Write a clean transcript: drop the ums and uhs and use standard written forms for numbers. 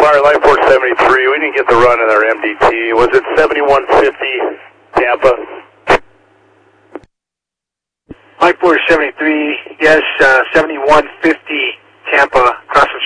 Fire, Life Force 73. We didn't get the run in our MDT. Was it 7150 Tampa? Life Force 73, yes, 7150 Tampa, crossing